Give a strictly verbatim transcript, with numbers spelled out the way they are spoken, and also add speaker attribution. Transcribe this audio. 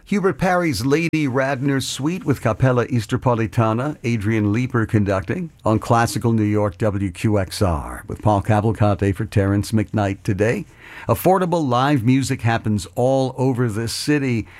Speaker 1: Hubert Parry's Lady Radnor Suite with Capella Easterpolitana, Adrian Leeper conducting on Classical New York W Q X R with Paul Cavalcante for Terrence McKnight today. Affordable live music happens all over the city.